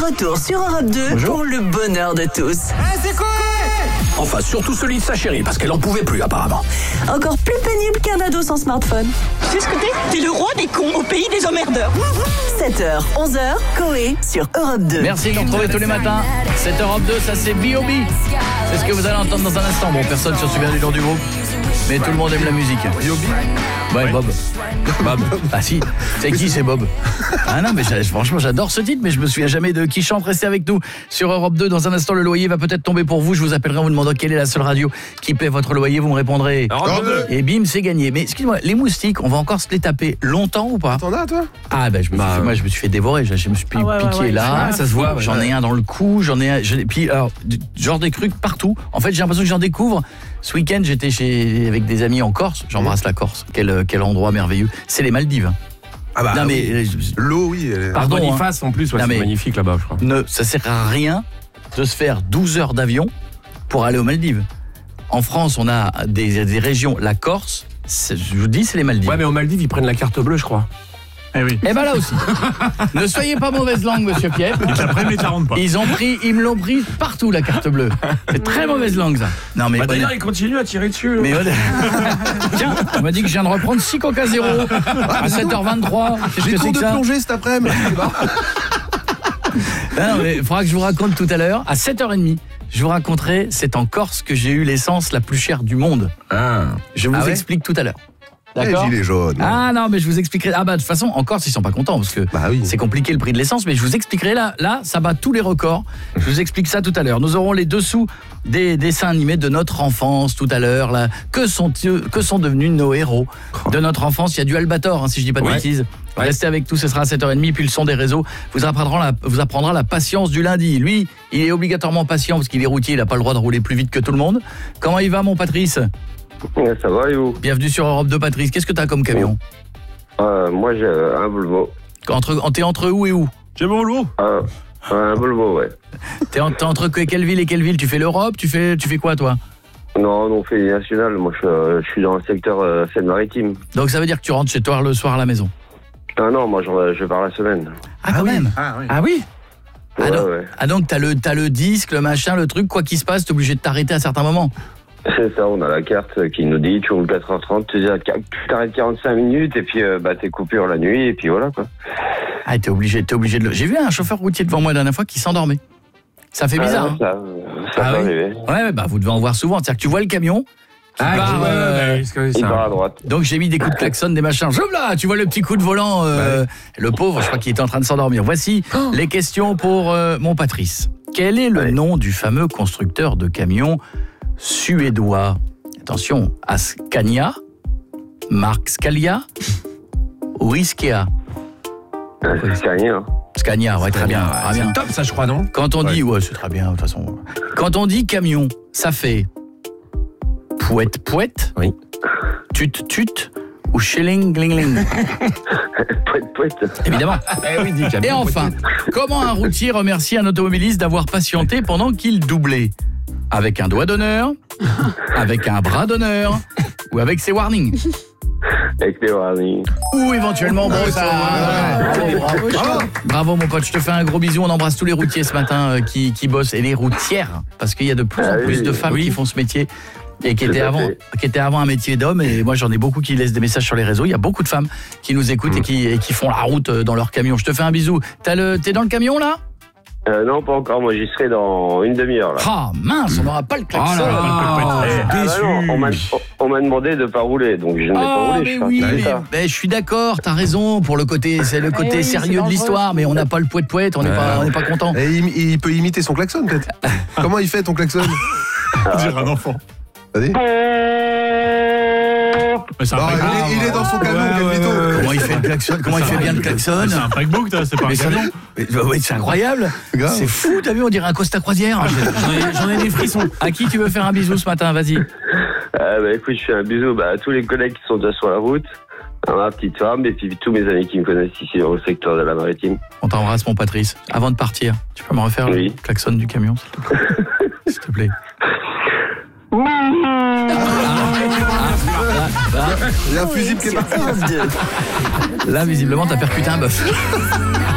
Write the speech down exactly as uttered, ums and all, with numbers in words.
De retour sur Europe deux. Bonjour. Pour le bonheur de tous. Ah, c'est cool. Enfin, surtout celui de sa chérie, parce qu'elle en pouvait plus apparemment. Encore plus pénible qu'un ado sans smartphone. C'est ce que t'es. T'es le roi des cons au pays des emmerdeurs. sept heures, onze heures, Coé sur Europe deux. Merci de nous retrouver tous les matins. C'est Europe deux, ça c'est B O B. C'est ce que vous allez entendre dans un instant. Bon, personne ne se souvient du nom du groupe, mais tout le monde aime la musique. B O B Ouais, Bob. Bob. Ah si, c'est qui c'est Bob? Ah non, mais franchement, j'adore ce titre, mais je me souviens jamais de qui chante. Restez avec nous sur Europe deux. Dans un instant, le loyer va peut-être tomber pour vous. Je vous appellerai en vous demandant quelle est la seule radio qui paie votre loyer. Vous me répondrez. Europe deux. Et bim, c'est gagné. Mais excusez-moi, les moustiques, on va encore se les taper longtemps ou pas? T'en as, toi? Ah ben, je me suis, bah, moi, je me suis fait dévorer. Je, je me suis ah ouais, piqué ouais, ouais, là. ouais, Ça se voit. J'en ouais. ai un dans le cou. J'en ai un. Je, puis alors, genre des trucs partout. En fait, j'ai l'impression que j'en découvre. Ce week-end, j'étais chez avec des amis en Corse. J'embrasse la Corse. Quel quel endroit merveilleux. C'est les Maldives. Ah bah, non mais oui. L'eau, oui. Elle est... Pardon, Boniface, hein. En plus, ouais, Non, c'est mais- magnifique là-bas, je crois. ne, ça sert à rien de se faire douze heures d'avion pour aller aux Maldives. En France, on a des, des régions, la Corse, c'est- je vous dis, c'est les Maldives. Ouais, mais aux Maldives, ils prennent la carte bleue, je crois. Eh oui. Et ben là aussi. Ne soyez pas mauvaise langue, monsieur Pierre. Et après, mais t'arrondes pas. Ils ont pris, ils me l'ont pris partout la carte bleue. C'est très mauvaise langue ça. Non mais Bah, d'ailleurs, honnête- ils continuent à tirer dessus. mais honnête- Tiens, on m'a dit que je viens de reprendre six Coca zéro à sept heures vingt-trois. Qu'est-ce J'ai que cours c'est que de ça? plongée cet après-midi. Ah non, mais il faudra que je vous raconte tout à l'heure à sept heures trente. Je vous raconterai, c'est en Corse que j'ai eu l'essence la plus chère du monde. Ah. Je vous Ah ouais explique tout à l'heure. Les D'accord? gilets jaunes. Ah non, mais je vous expliquerai. Ah bah de toute façon, en Corse, ils sont pas contents parce que Bah oui. c'est compliqué le prix de l'essence, mais je vous expliquerai là, là, ça bat tous les records. Je vous explique ça tout à l'heure. Nous aurons les dessous des dessins animés de notre enfance tout à l'heure. Là, que sont que sont devenus nos héros de notre enfance? Il y a du Albator, hein, si je dis pas de Ouais. bêtises. Ouais. Restez avec nous, ce sera à sept heures trente. Puis le son des réseaux vous apprendra la, vous apprendra la patience du lundi. Lui, il est obligatoirement patient parce qu'il est routier, il n'a pas le droit de rouler plus vite que tout le monde. Comment il va, mon Patrice? Ouais, ça va et vous? Bienvenue sur Europe deux, Patrice. Qu'est-ce que t'as comme camion? euh, Moi j'ai un Volvo. Entre, t'es entre où et où? J'ai mon loup. Euh, un Volvo, ouais. T'es, en- t'es entre que- quelle ville et quelle ville? Tu fais l'Europe? Tu fais, tu fais quoi, toi? Non, on fait les nationales. Moi je, suis, euh, je suis dans le secteur euh, Seine-Maritime. Donc ça veut dire que tu rentres chez toi le soir à la maison? Ah non, moi je, je pars la semaine. Ah, quand même? Ah oui. Ah oui? Ouais, Ah, donc, ouais. ah donc t'as le, t'as le disque, le machin, le truc, quoi qu'il se passe, t'es obligé de t'arrêter à certains moments. C'est ça, on a la carte qui nous dit tu roules quatre heures trente, tu t'arrêtes quarante-cinq minutes et puis euh, bah, t'es coupure la nuit et puis voilà quoi. Ah, t'es obligé, t'es obligé de le... J'ai vu un chauffeur routier devant moi la dernière fois qui s'endormait. Ça fait bizarre, Ah, hein? ça ça Ah peut oui. arriver. Ouais, bah vous devez en voir souvent. C'est-à-dire que tu vois le camion qui Ah, part, ouais, euh, ouais, ouais, c'est Il ça. part à droite. donc j'ai mis des coups de klaxon, des machins. Je là, tu vois le petit coup de volant. euh, Le pauvre, je crois qu'il était en train de s'endormir. Voici les questions pour euh, mon Patrice. Quel est le Ouais. nom du fameux constructeur de camions suédois? Attention, Ascania, Mark Scalia ou Iskea? Euh, C'est rien. Hein. Scania, ouais, très bien. très bien. C'est top, ça, je crois, non? Quand on dit, ouais, c'est très bien, de toute façon. Quand on dit camion, ça fait pouette pouette, Oui. tut tut ou shilling gling ling. Pouette, pouette. Évidemment. Eh oui, dit Et enfin, comment un routier remercie un automobiliste d'avoir patienté pendant qu'il doublait? Avec un doigt d'honneur, avec un bras d'honneur ou avec ses warnings? Avec les warnings. Ou éventuellement brossard. Bravo, bravo, bravo. Bravo mon pote, je te fais un gros bisou. On embrasse tous les routiers ce matin euh, qui, qui bossent et les routières parce qu'il y a de plus en Ah plus oui. de femmes Oui. qui font ce métier et qui Tout étaient, à avant, fait. qui étaient avant un métier d'homme. Et moi j'en ai beaucoup qui laissent des messages sur les réseaux. Il y a beaucoup de femmes qui nous écoutent et, qui, et qui font la route euh, dans leur camion. Je te fais un bisou. T'as le, t'es dans le camion là? Euh, non, pas encore. Moi j'y serai dans une demi-heure là. Ah mince, on n'aura pas le klaxon. Oh là là, Ah, Ah bah non, on m'a on m'a demandé de pas rouler, donc je ne vais pas Ah, rouler. mais je suis oui, parti, mais, c'est ça. mais je suis d'accord, t'as raison pour le côté, c'est le côté oui, sérieux c'est de dangereux. l'histoire, mais on n'a pas le poète poète, on n'est pas, on n'est pas content. Et il, il peut imiter son klaxon peut-être. Comment il fait ton klaxon? Dire un enfant. Vas-y. Mais c'est un Non, il, paquebot. est, il est dans son camion, Ouais, ouais, Calvito. ouais, ouais. Comment il fait le klaxon? Comment il fait bien le klaxon? C'est un paquebot, toi, c'est pas un Mais ça- camion. mais- bah ouais, c'est incroyable. Grave. C'est fou, t'as vu, on dirait un Costa Croisière. J'en ai, j'en ai des frissons. À qui tu veux faire un bisou ce matin? Vas-y. Ah bah écoute, je fais un bisou bah, à tous les collègues qui sont déjà sur la route, à ma petite femme et puis tous mes amis qui me connaissent ici dans le secteur de la Maritime. On t'embrasse, mon Patrice. Avant de partir, tu peux me refaire Oui. le klaxon du camion, s'il te plaît? S'il te plaît. Il y a un fusible qui est parti. Europe deux. Là, visiblement, t'as percuté un bœuf.